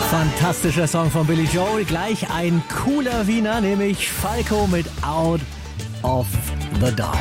Fantastischer Song von Billy Joel. Gleich ein cooler Wiener, nämlich Falco mit Out of the Dark.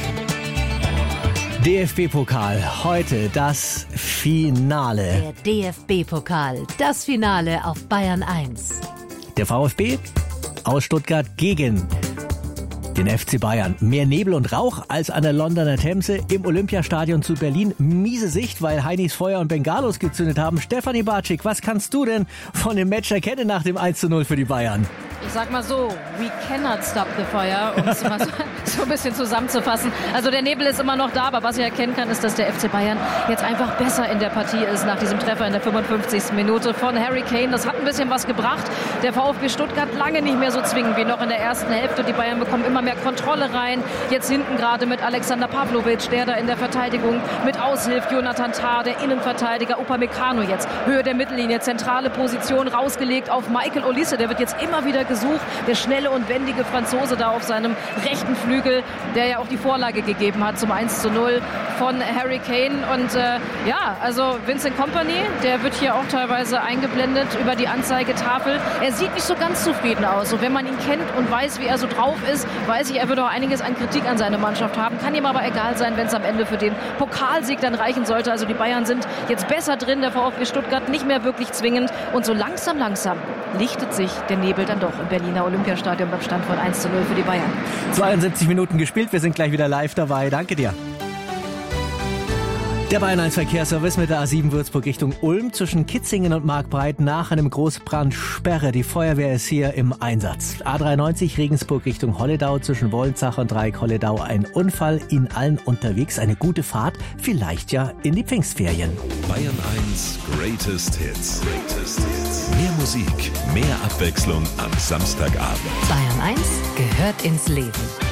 DFB-Pokal, heute das Finale. Der DFB-Pokal, das Finale auf Bayern 1. Der VfB aus Stuttgart gegen den FC Bayern. Mehr Nebel und Rauch als an der Londoner Themse im Olympiastadion zu Berlin. Miese Sicht, weil Heinis Feuer und Bengalos gezündet haben. Stefanie Bartschik, was kannst du denn von dem Match erkennen nach dem 1:0 für die Bayern? Ich sag mal so, we cannot stop the fire, um es mal so ein bisschen zusammenzufassen. Also der Nebel ist immer noch da, aber was ich erkennen kann, ist, dass der FC Bayern jetzt einfach besser in der Partie ist nach diesem Treffer in der 55. Minute von Harry Kane. Das hat ein bisschen was gebracht. Der VfB Stuttgart lange nicht mehr so zwingend wie noch in der ersten Hälfte. Die Bayern bekommen immer mehr Kontrolle rein. Jetzt hinten gerade mit Alexander Pavlovic, der da in der Verteidigung mit aushilft. Jonathan Tah, der Innenverteidiger. Upamecano jetzt, Höhe der Mittellinie, zentrale Position rausgelegt auf Michael Olise. Der wird jetzt immer wieder gesucht. Der schnelle und wendige Franzose da auf seinem rechten Flügel, der ja auch die Vorlage gegeben hat zum 1:0 von Harry Kane. Und also Vincent Kompany, der wird hier auch teilweise eingeblendet über die Anzeigetafel. Er sieht nicht so ganz zufrieden aus. Und wenn man ihn kennt und weiß, wie er so drauf ist, weiß ich, er wird auch einiges an Kritik an seine Mannschaft haben. Kann ihm aber egal sein, wenn es am Ende für den Pokalsieg dann reichen sollte. Also die Bayern sind jetzt besser drin, der VfB Stuttgart nicht mehr wirklich zwingend. Und so langsam lichtet sich der Nebel dann doch im Berliner Olympiastadion beim Stand von 1:0 für die Bayern. 72 Minuten gespielt, wir sind gleich wieder live dabei. Danke dir. Der Bayern 1 Verkehrsservice mit der A7 Würzburg Richtung Ulm zwischen Kitzingen und Markbreit nach einem Großbrand Sperre. Die Feuerwehr ist hier im Einsatz. A93 Regensburg Richtung Holledau zwischen Wolnzach und Dreieck-Holledau ein Unfall. Ihnen allen unterwegs eine gute Fahrt, vielleicht ja in die Pfingstferien. Bayern 1 Greatest Hits. Mehr Musik, mehr Abwechslung am Samstagabend. Bayern 1 gehört ins Leben.